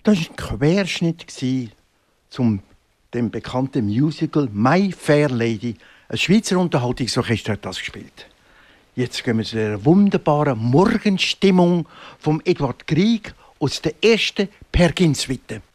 Das war ein Querschnitt zum dem bekannten Musical «My Fair Lady». Ein Schweizer Unterhaltungsorchester hat das gespielt. Jetzt gehen wir zu der wunderbaren Morgenstimmung von Eduard Grieg aus der ersten Perkin-Suite.